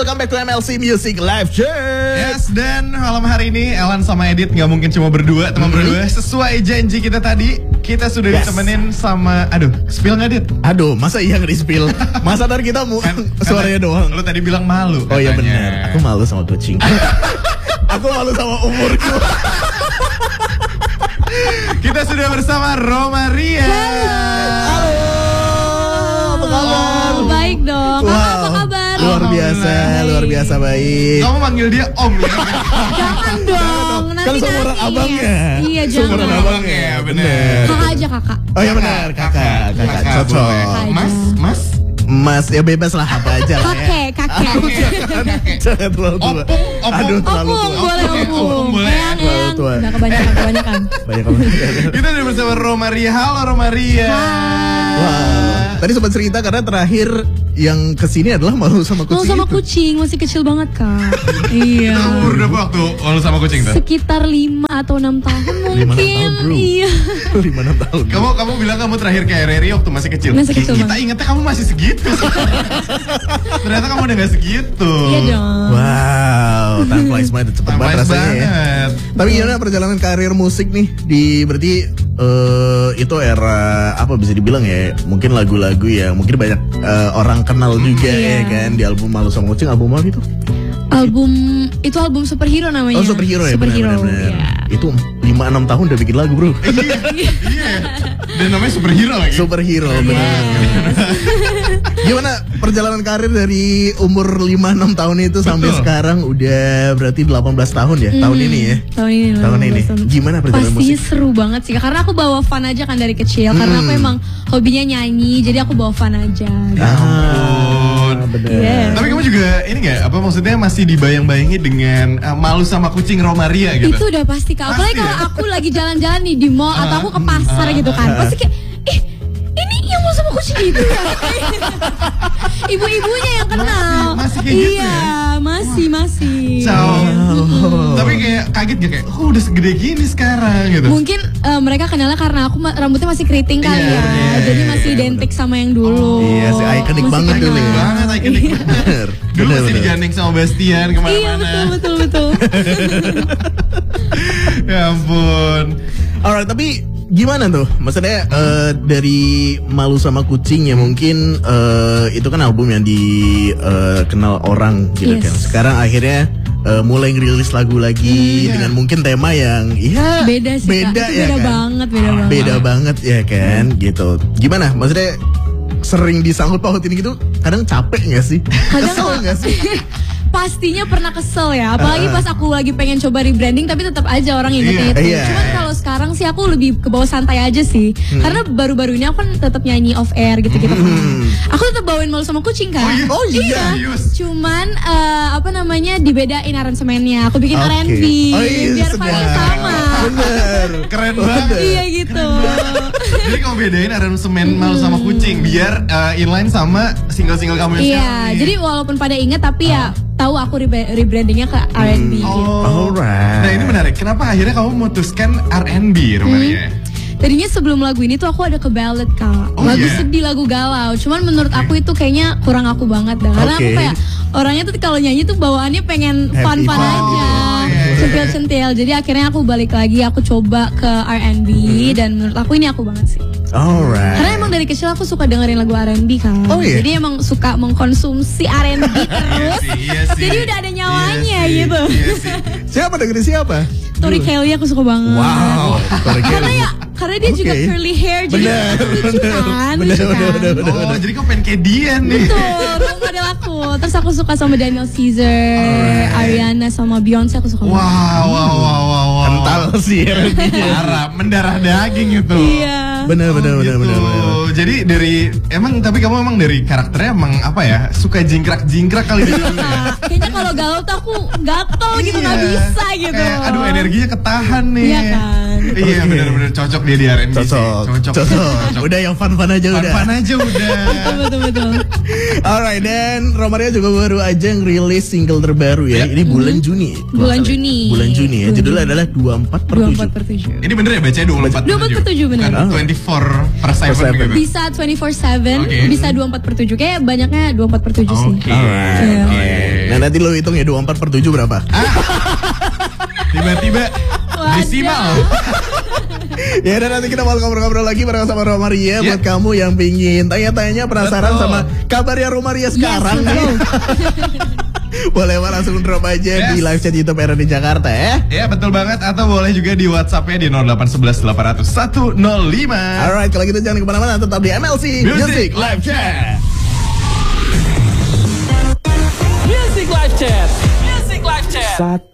welcome back to MLC Music Live Check. Yes, dan malam hari ini Elan sama Edit nggak mungkin cuma berdua, teman berdua. Sesuai janji kita tadi, kita sudah ditemenin sama, spill nggak Dit? Aduh, masa iya nggak di-spill? Masa dari kita suaranya doang. Lu tadi bilang malu. Oh iya benar, aku malu sama kucing. Aku malu sama umurku. Kita sudah bersama Romaria. Halo, apa kabar? Baik dong. Kakak, apa kabar? Luar biasa baik. Kamu manggil dia Om ya? Jangan dong. Kan seumuran abangnya. Iya, Seumuran jangan. abangnya, bener. Kakak aja kakak. Oh iya benar, kakak cocok. Boleh. Mas ya bebas lah apa aja lah ya. Kakek. Jangan terlalu tua. Aduh terlalu tua. Boleh opung. Boleh. Eyang. Tua. Udah kebanyakan. Banyak banget. Kita udah bersama Romaria. Halo Romaria. Wow. Tadi sempat cerita karena terakhir yang kesini adalah malu sama kucing. Mau sama itu. kucing, masih kecil banget kak. Iya. Umur berapa waktu malu sama kucing tuh? Sekitar 5 atau 6 tahun mungkin. 5-6 tahun, bro. Iya. 5-6 tahun. Kamu bilang kamu terakhir ke RRI waktu masih kecil. Masih kecil Kita banget. ingetnya kamu masih segitu. Ternyata kamu udah gak segitu. Iya dong. Wow, time flies by, cepet Time banget flies rasanya ya. banget. Tapi gimana perjalanan karir musik nih berarti itu era apa bisa dibilang ya, mungkin lagu-lagu yang mungkin banyak orang kenal juga ya kan, di album Malu Sama Kucing, album apa itu? Album Superhero namanya. Oh Superhero ya, Superhero. benar. Iya. Itu 5-6 tahun udah bikin lagu bro. Iya. Dan namanya superhero lagi. Superhero benar. Gimana perjalanan karir dari umur 5-6 tahun itu sampai sekarang udah berarti 18 tahun ya, tahun ini ya. Tahun ini. Gimana perjalanan Pastinya musik? seru banget sih, karena aku bawa fun aja kan dari kecil. Karena aku emang hobinya nyanyi, jadi aku bawa fun aja. Bener. Yeah. Tapi kamu juga ini gak, apa maksudnya masih dibayang-bayangi dengan Malu Sama Kucing Romaria gitu? Itu udah pasti kak. Apalagi Pasti kalau ya? aku lagi jalan-jalan nih di mall atau aku ke pasar gitu kan, pasti kayak, ini yang mau sama kucing gitu ya. Ibu-ibunya yang kenal. Masih kayak gitu iya, ya? masih. Ciao. Tapi kayak kaget gak kayak, udah segede gini sekarang gitu. Mungkin mereka kenalnya karena aku rambutnya masih keriting kali Iya, ya. iya, Jadi iya, masih iya, identik sama yang dulu. Iya sih, ikonik Masih banget dulu ya. Banget, ikonik banget. Bener. Dulu Bener, masih bener. digandeng sama Bastian Iya kemana-mana. betul. Ya ampun. Alright, tapi gimana tuh? Maksudnya dari Malu Sama Kucing ya mungkin itu kan album yang dikenal orang gitu Yes. kan. Sekarang akhirnya mulai ngerilis lagu lagi dengan mungkin tema yang Beda sih beda kak. Itu ya beda kan? banget. Beda banget ya kan gitu. Gimana? Maksudnya sering disangkut pautin gitu, kadang capek gak sih? Kesel gak sih? Pastinya pernah kesel ya. Apalagi pas aku lagi pengen coba rebranding, tapi tetap aja orang ingetnya itu. Iya. Cuman kalau sekarang sih aku lebih ke bawah santai aja sih. Karena baru-baru ini aku kan tetap nyanyi off air gitu-gitu kan. Aku tetap bawain Malu Sama Kucing kan. Oh iya. Cuman dibedain aransemennya. Aku bikin Oke. R&B Oh iya, biar sedap. vibe sama. Bener. Keren banget. Iya gitu. Jadi kamu bedain aransemen Malu Sama Kucing biar inline sama single-single kamu yang Iya, sekarang nih. jadi walaupun pada ingat tapi ya tahu aku rebrandingnya ke R&B gitu. Alright. Nah ini menarik. Kenapa akhirnya kamu memutuskan R&B, Romaria? Tadinya sebelum lagu ini tuh aku ada ke ballad kak. Oh, Lagu iya? sedih, lagu galau. Cuman menurut aku itu kayaknya kurang aku banget dah. Karena aku Oke. kayak orangnya tuh kalau nyanyi tuh bawaannya pengen Happy fun-fun fun aja. gitu. iya. Centil-centil. Jadi akhirnya aku balik lagi, aku coba ke R&B. Dan menurut aku ini aku banget sih. Alright. Karena emang dari kecil aku suka dengerin lagu R&B kan. Oh, iya? Jadi emang suka mengkonsumsi R&B terus. Iya sih. Jadi udah ada nyawanya Iya sih, gitu. Iya sih. Siapa dengerin siapa? Tori Kelly aku suka banget. Wow. Karena dia juga Oke. curly hair, jadi Bener, lucu kan, lucu kan. Oh, jadi kamu pengen kayak dia nih. Betul, role model aku. Terus aku suka sama Daniel Caesar, Ariana sama Beyonce aku suka banget. Wow. Kental sih ya. Parah, mendarah daging itu. Iya. Bener. Gitu. Jadi tapi kamu emang dari karakternya emang apa ya? Suka jingkrak-jingkrak kali dia. Kayaknya kalau galau tuh aku gatel gitu, nggak Iya. bisa gitu. Kayak, aduh energinya ketahan nih. Iya kan. Iya Oke. bener-bener cocok dia di R&B sih. Cocok. Udah yang fun-fun aja udah. Fun aja udah. Betul. Alright, dan Romaria juga baru aja ngerilis single terbaru ya. Ini bulan Juni. Bulan Juni. Bulan Juni ya. Judulnya adalah 24/7. 24/7. Ini bener ya bacanya 24/7 bener. Bukan 24/7 gitu. Bisa 24/7, Oke. bisa 24/7. Kayak banyaknya 24/7 sih. Oke. Alright. Iya. Oke. Nah nanti lo hitung ya 24/7 berapa? Tiba-tiba desimal. Ya dan nanti kita mau ngobrol-ngobrol lagi bareng sama Romaria. Buat kamu yang pingin tanya-tanya penasaran sama kabarnya Romaria sekarang nih. Boleh langsung drop aja di live chat YouTube RRD Jakarta ya. Ya betul banget. Atau boleh juga di WhatsApp-nya di 0811 800 105. Alright, kalau gitu jangan kemana-mana, tetap di MLC Music Live Chat. Music Live Chat. Music Live Chat.